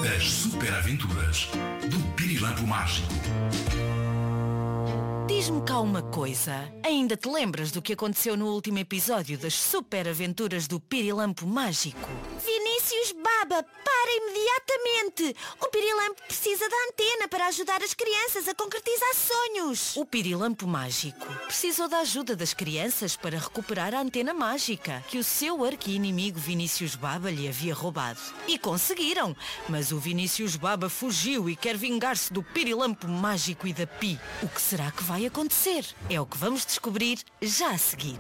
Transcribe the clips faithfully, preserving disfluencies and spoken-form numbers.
As super aventuras do Pirilampo Mágico. Diz-me cá uma coisa. Ainda te lembras do que aconteceu no último episódio das super aventuras do Pirilampo Mágico? Vinícius Baba, para imediatamente! O Pirilampo precisa da antena para ajudar as crianças a concretizar sonhos. O Pirilampo Mágico precisou da ajuda das crianças para recuperar a antena mágica que o seu arqui-inimigo Vinícius Baba lhe havia roubado. E conseguiram! Mas o Vinícius Baba fugiu e quer vingar-se do Pirilampo Mágico e da Pi. O que será que vai acontecer? É o que vamos descobrir já a seguir.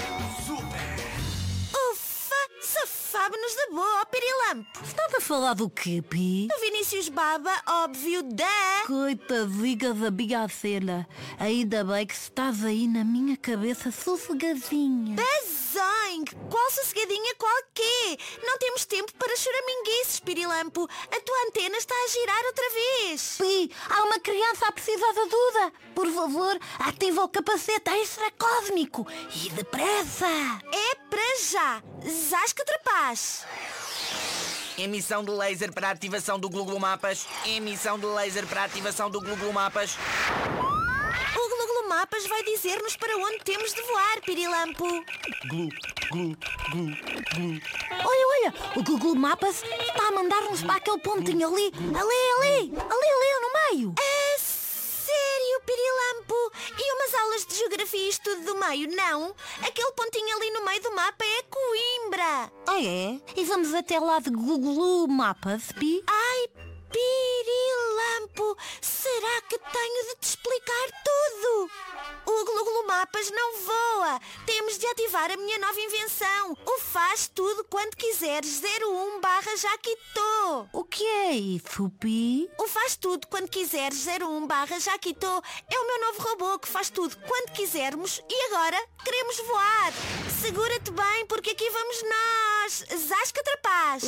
Ufa! Safámos-nos da boa, ó Pirilampo! Estás a falar do quê, Pi? O Vinícius Baba, óbvio, da... Coitadinha da minha cena. Ainda bem que estás aí na minha cabeça sossegadinha. Bazang! Qual sossegadinha, qual quê? Não temos tempo para choraminguices, Pirilampo. A tua antena está a girar outra vez. Pi, há uma criança a precisar de ajuda. Por favor, ativa o capacete extracósmico. E depressa! É para já! Zasca trapaz! Emissão de laser para ativação do Google Mapas. Emissão de laser para ativação do Google Mapas. O Google Mapas vai dizer-nos para onde temos de voar, Pirilampo. Glu, glu, glu, glu. Olha, olha, o Google Mapas está a mandar-nos para aquele pontinho ali. Ali, ali, ali, ali no meio. A sério, Pirilampo? E umas aulas de geografia e estudo do meio, não? Aquele pontinho ali no meio do mapa é Coimbra. Ah, é? E vamos até lá de Google Mapas, Pi? Ai, Pirilampo, será que tenho de te explicar tudo? O Google Mapas não voa. Temos de ativar a minha nova invenção. O faz tudo quando quiseres zero um barra Jaquitô. O que é isso, Pi? O faz tudo quando quiseres zero um barra Jaquitô é o meu novo robô que faz tudo quando quisermos e agora queremos voar. Segura-te bem porque aqui vamos nós. Zasca trapaz.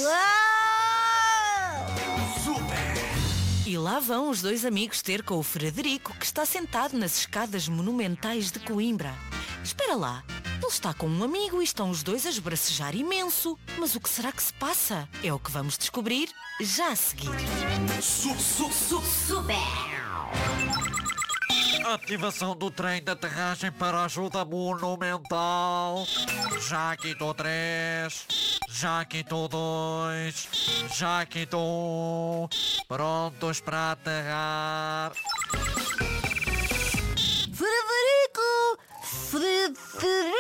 E lá vão os dois amigos ter com o Frederico, que está sentado nas escadas monumentais de Coimbra. Espera lá, ele está com um amigo e estão os dois a esbracejar imenso. Mas o que será que se passa? É o que vamos descobrir já a seguir. Ativação do trem de aterragem para ajuda monumental. Jaquitô três. Jaquitô dois. Jaquitô um. Prontos para aterrar. Frederico! Frederico!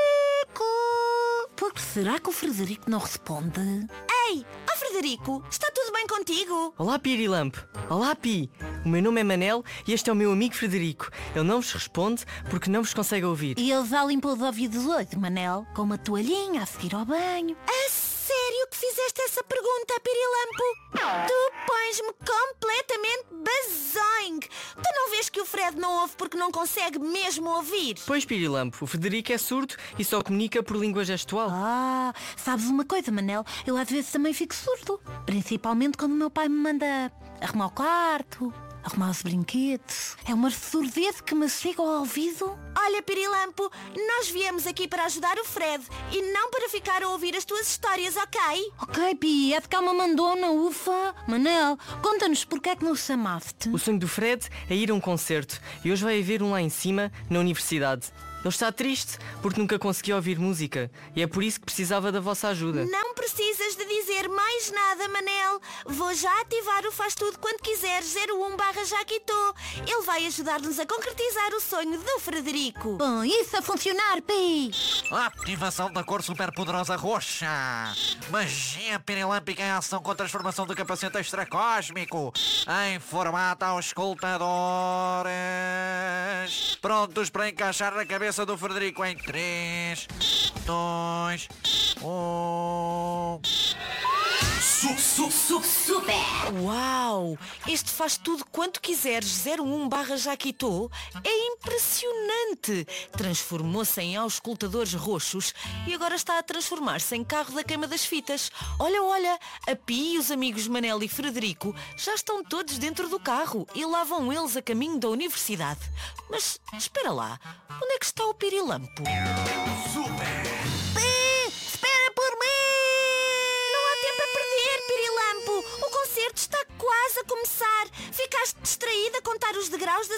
Por que será que o Frederico não responde? Ei, ó Frederico, está tudo bem contigo? Olá, Pirilampo. Olá, Pi. O meu nome é Manel e este é o meu amigo Frederico. Ele não vos responde porque não vos consegue ouvir. E ele já limpou os ouvidos hoje, Manel, com uma toalhinha a seguir ao banho. A sério que fizeste essa pergunta, Pirilampo? Tu pões-me completamente bazongue. Tu não vês que o Fred não ouve porque não consegue mesmo ouvir? Pois, Pirilampo, o Frederico é surdo e só comunica por língua gestual. Ah, sabes uma coisa, Manel? Eu às vezes também fico surdo. Principalmente quando o meu pai me manda arrumar o quarto, arrumar os brinquedos. É uma surdez que me chega ao ouvido. Olha, Pirilampo, nós viemos aqui para ajudar o Fred e não para ficar a ouvir as tuas histórias, ok? Ok, Pi, é de cá uma mandona, ufa. Manel, conta-nos porque é que nos chamaste. O sonho do Fred é ir a um concerto e hoje vai haver um lá em cima, na universidade. Ele está triste porque nunca conseguiu ouvir música e é por isso que precisava da vossa ajuda. Não precisas de dizer mais nada, Manel. Vou já ativar o faz tudo quando quiseres zero um barra Jaquitô. Ele vai ajudar-nos a concretizar o sonho do Frederico. Bom, isso a funcionar, Pi. Ativação da cor superpoderosa roxa. Magia pirilâmpica em ação com transformação do capacete extracósmico em formato auscultadores. Prontos para encaixar na cabeça do Frederico em três, dois, um. Uau! Este faz tudo quanto quiseres zero um barra Jaquitô é impressionante! Transformou-se em auscultadores roxos e agora está a transformar-se em carro da queima das fitas. Olha, olha, a Pi e os amigos Manel e Frederico já estão todos dentro do carro e lá vão eles a caminho da universidade. Mas espera lá, onde é que está o Pirilampo? Pi, espera por mim! Não há tempo a perder, Pirilampo! O concerto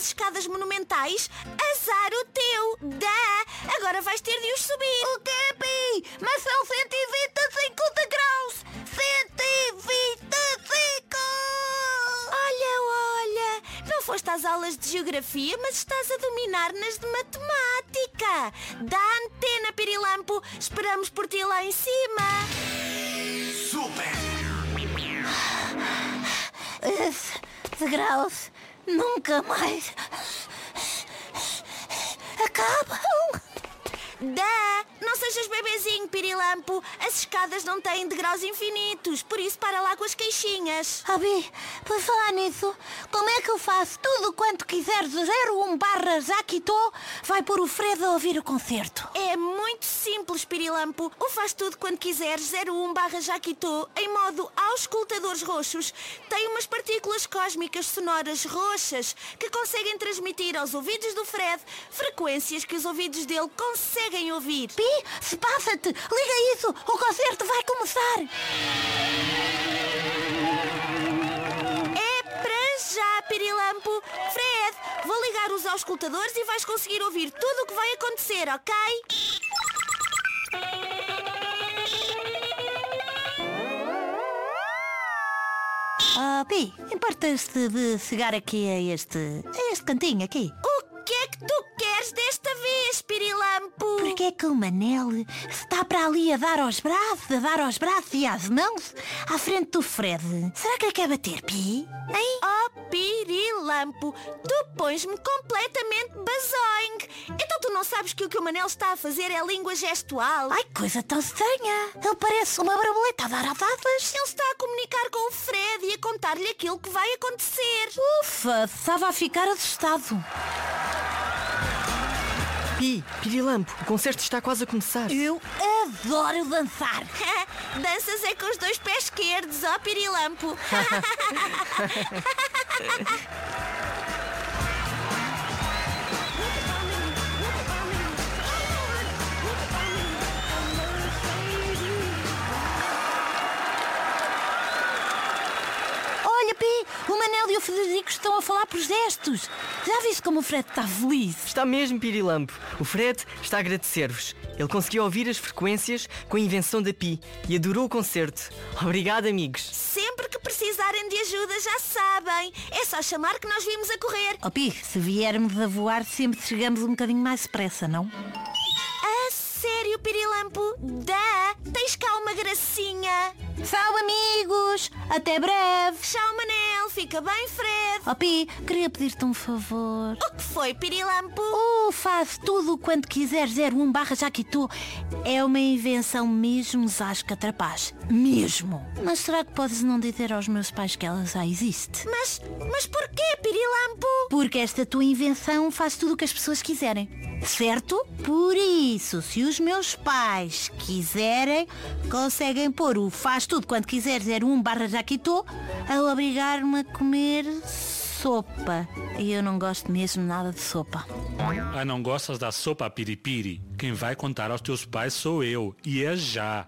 estas escadas monumentais, azar o teu. Dá! Agora vais ter de os subir. O quê, Pi? Mas são cento e vinte e cinco degraus! cento e vinte e cinco! Olha, olha, não foste às aulas de geografia, mas estás a dominar nas de matemática. Dá a antena, Pirilampo. Esperamos por ti lá em cima. Super! Esse degraus nunca mais acabam. Dá! Não sejas bebezinho, Pirilampo. As escadas não têm degraus infinitos, por isso para lá com as queixinhas. Abi, por falar nisso, como é que eu faço tudo quanto quiseres zero um barra Jaquito vai pôr o Fred a ouvir o concerto? É muito simples, Pirilampo. O faz tudo quando quiseres zero um barra Jaquito em modo auscultadores roxos tem umas partículas cósmicas sonoras roxas que conseguem transmitir aos ouvidos do Fred frequências que os ouvidos dele conseguem ouvir. Pi, se passa-te, liga isso, o concerto vai começar. É para já, Pirilampo. Fred, vou ligar os auscultadores e vais conseguir ouvir tudo o que vai acontecer, ok? Ah, Pi, importas-te de chegar aqui a este, a este cantinho aqui? O que é que tu queres desta vez, Pirilampo? Porque é que o Manel está para ali a dar aos braços, a dar aos braços e às mãos à frente do Fred? Será que lhe quer bater, Pi? Hein? Oh, Pirilampo, tu pões-me completamente bazoing. Então tu não sabes que o que o Manel está a fazer é língua gestual? Ai, coisa tão estranha. Ele parece uma borboleta a dar avadas. Ele está a comunicar com o Fred e a contar-lhe aquilo que vai acontecer. Ufa, estava a ficar assustado. Pi, Pirilampo, o concerto está quase a começar. Eu adoro dançar. Danças é com os dois pés esquerdos, ó, Pirilampo. Olha, Pi, o Manel e o Frederico estão a falar por gestos. Já viste como o Fred está feliz? Está mesmo, Pirilampo. O Fred está a agradecer-vos. Ele conseguiu ouvir as frequências com a invenção da Pi e adorou o concerto. Obrigado, amigos. Sempre que precisarem de ajuda, já sabem. É só chamar que nós vimos a correr. Oh, Pi, se viermos a voar, sempre chegamos um bocadinho mais depressa, não? A sério, Pirilampo? Dá! Tens cá uma gracinha. Tchau, amigos! Até breve! Tchau, Manel. Fica bem, Fred. Oh, Pi, queria pedir-te um favor. O que foi, Pirilampo? Oh, faz tudo quanto quiser zero um barra Jaquito. É uma invenção mesmo zasca trapaz. Mesmo. Mas será que podes não dizer aos meus pais que ela já existe? Mas, mas porquê, Pirilampo? Porque esta tua invenção faz tudo o que as pessoas quiserem. Certo? Por isso, se os meus pais quiserem, conseguem pôr o faz tudo quando quiser zero um barra Jaquito a obrigar-me a comer sopa. E eu não gosto mesmo nada de sopa. Ah, não gostas da sopa piripiri? Quem vai contar aos teus pais sou eu. E é já.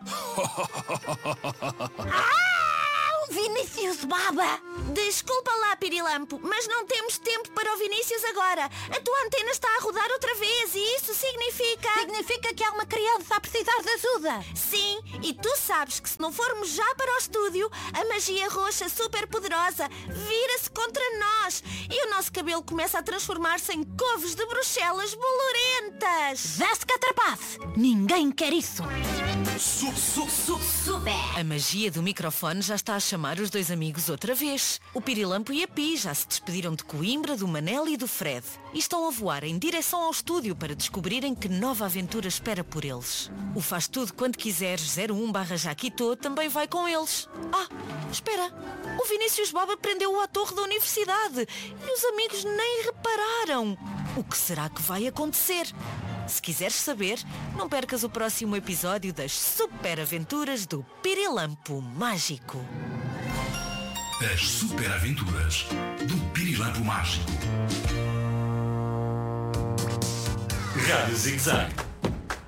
Vinícius Baba! Desculpa lá, Pirilampo, mas não temos tempo para o Vinícius agora. A tua antena está a rodar outra vez e isso significa... Significa que há uma criança a precisar de ajuda. Sim, e tu sabes que se não formos já para o estúdio, a magia roxa super poderosa vira-se contra nós e o nosso cabelo começa a transformar-se em couves de Bruxelas bolorentas. Já se catrapace! Ninguém quer isso! Su, su, su, Super! A magia do microfone já está a chamar os dois amigos outra vez. O Pirilampo e a Pi já se despediram de Coimbra, do Manel e do Fred. E estão a voar em direção ao estúdio para descobrirem que nova aventura espera por eles. O Faz Tudo Quando Quiseres zero um barra Jaquito também vai com eles. Ah, espera! O Vinícius Baba prendeu-o à torre da universidade e os amigos nem repararam. O que será que vai acontecer? Se quiseres saber, não percas o próximo episódio das Super Aventuras do Pirilampo Mágico. As Super Aventuras do Pirilampo Mágico. Rádio Zig Zag.